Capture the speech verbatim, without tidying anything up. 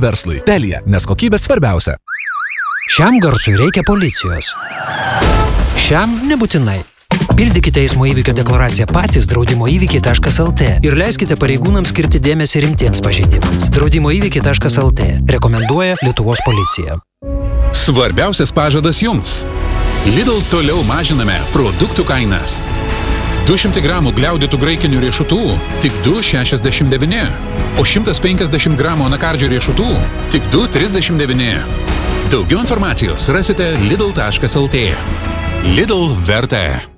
verslui. Telia, nes kokybė svarbiausia. Šiam garsui reikia policijos. Šiam nebūtinai. Pildykite eismo įvykio deklaraciją patys draudimo įvykiai taškas lt ir leiskite pareigūnams skirti dėmesį rimtiems pažeidimams. draudimo įvykiai taškas lt rekomenduoja Lietuvos policija. Svarbiausias pažadas jums. Lidl toliau mažiname produktų kainas. du šimtai gramų gliaudytų graikinių riešutų tik du šešiasdešimt devyni, o šimtas penkiasdešimt gramų anakardžių riešutų tik du trisdešimt devyni. Daugiau informacijos rasite lidl taškas lt. Lidl verta.